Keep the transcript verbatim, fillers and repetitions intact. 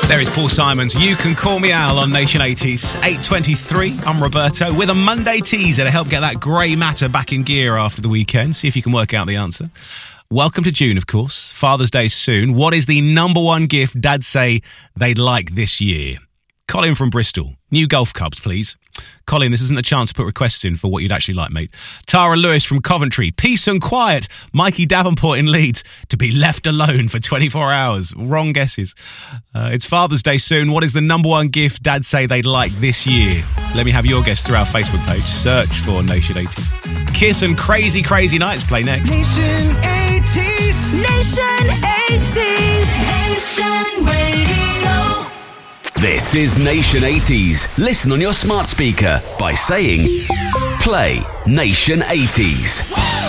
There is Paul Simons. You can call me Al on Nation eighties. eight twenty-three. I'm Roberto with a Monday teaser to help get that grey matter back in gear after the weekend. See if you can work out the answer. Welcome to June, of course. Father's Day soon. What is the number one gift Dads say they'd like this year? Colin from Bristol. New golf clubs, please. Colin, this isn't a chance to put requests in for what you'd actually like, mate. Tara Lewis from Coventry. Peace and quiet. Mikey Davenport in Leeds. To be left alone for twenty-four hours. Wrong guesses. Uh, it's Father's Day soon. What is the number one gift Dads say they'd like this year? Let me have your guess through our Facebook page. Search for Nation eighties. Kiss and Crazy Crazy Nights play next. Nation eighties. Nation eighties. Nation Radio. This is Nation eighties. Listen on your smart speaker by saying, play Nation eighties.